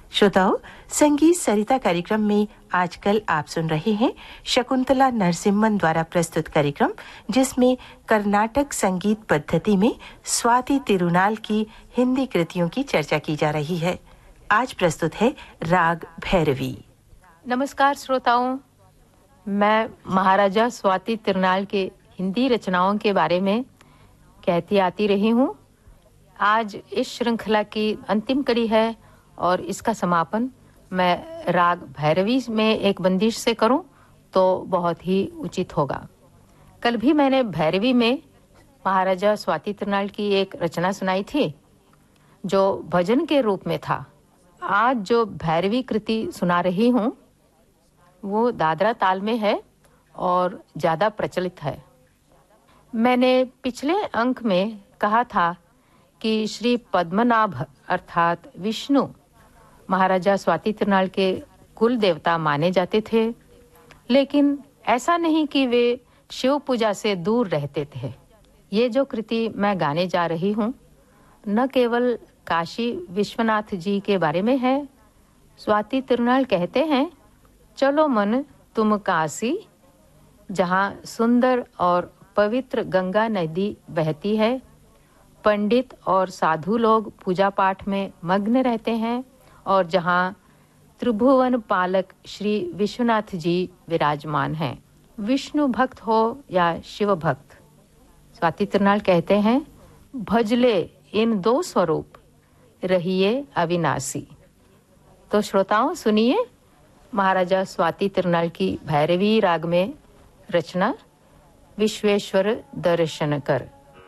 श्रोताओं, संगीत सरिता कार्यक्रम में आजकल आप सुन रहे हैं शकुंतला नरसिम्हन द्वारा प्रस्तुत कार्यक्रम, जिसमें कर्नाटक संगीत पद्धति में स्वाति तिरुनाल की हिंदी कृतियों की चर्चा की जा रही है। आज प्रस्तुत है राग भैरवी। नमस्कार श्रोताओं, मैं महाराजा स्वाति तिरुनाल के हिंदी रचनाओं के बारे में कहती आती रही हूँ। आज इस श्रृंखला की अंतिम कड़ी है और इसका समापन मैं राग भैरवी में एक बंदिश से करूं तो बहुत ही उचित होगा। कल भी मैंने भैरवी में महाराजा स्वाति तिरुनाल की एक रचना सुनाई थी जो भजन के रूप में था। आज जो भैरवी कृति सुना रही हूं वो दादरा ताल में है और ज्यादा प्रचलित है। मैंने पिछले अंक में कहा था कि श्री पद्मनाभ अर्थात विष्णु महाराजा स्वाति तिरुनाल के कुल देवता माने जाते थे, लेकिन ऐसा नहीं कि वे शिव पूजा से दूर रहते थे। ये जो कृति मैं गाने जा रही हूँ न केवल काशी विश्वनाथ जी के बारे में है। स्वाति तिरुनाल कहते हैं, चलो मन तुम काशी, जहाँ सुंदर और पवित्र गंगा नदी बहती है, पंडित और साधु लोग पूजा पाठ में मग्न रहते हैं और जहाँ त्रिभुवन पालक श्री विश्वनाथ जी विराजमान हैं। विष्णु भक्त हो या शिव भक्त, स्वाति तिरुनाल कहते हैं, भजले इन दो स्वरूप रहिए अविनाशी। तो श्रोताओं सुनिए महाराजा स्वाति तिरुनाल की भैरवी राग में रचना विश्वेश्वर दर्शन कर।